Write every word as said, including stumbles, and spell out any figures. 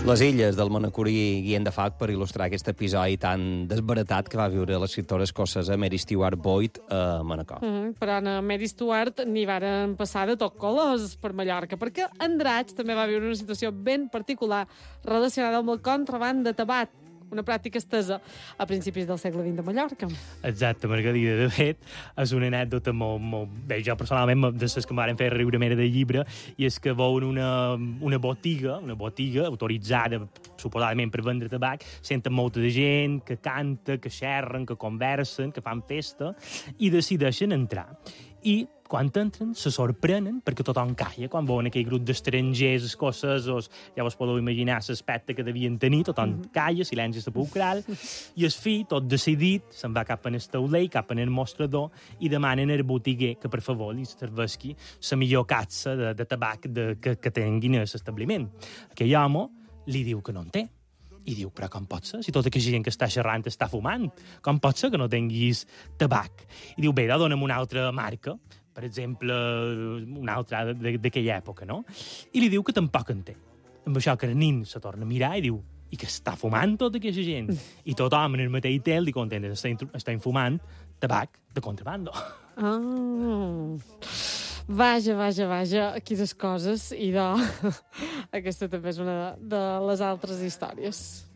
Les illes del manacorí guien de fac per il·lustrar aquest episodi tan desbaratat que va viure l'escriptora escocesa Mary Stuart Boyd a Manacor. Mm -hmm. Però a Mary Stuart n'hi varen passar de tot colors per Mallorca, perquè Andratx també va viure una situació ben particular relacionada amb el contraban de tabac, una pràctica estesa a principis del segle vint de Mallorca. Exacte, Margarida. De fet, és una anècdota molt, molt... Bé, jo personalment, de les que em van fer riure mera de llibre, i és que veuen una, una botiga, una botiga autoritzada, suposadament per vendre tabac, senten molta de gent que canta, que xerren, que conversen, que fan festa, i decideixen entrar. I quan entren, se sorprenen perquè tothom calla, quan veuen aquell grup d'estrangers escocesos, ja vos podeu imaginar l'aspecte que devien tenir, tothom mm -hmm. calla, silenci sepulcral, i el fill, tot decidit, se'n va cap en el taulell, cap en el mostrador, i demanen al botiguer que, per favor, li serveixi la millor catsa de, de tabac de, que, que tinguin a l'establiment. Aquell home li diu que no en té. I diu, però com pot ser? Si tota aquesta gent que està xerrant està fumant, com pot ser que no tinguis tabac? I diu, bé, dona'm una altra marca, per exemple, una altra d'aquella època, no? I li diu que tampoc en té. Amb això que el nin se torna a mirar i diu, i que està fumant tota aquesta gent? I tothom en el mateix tel li contenta, estan fumant tabac de contrabando. Ah... Vaja, vaja, vaja, quines coses, i de... aquesta també és una de les altres històries.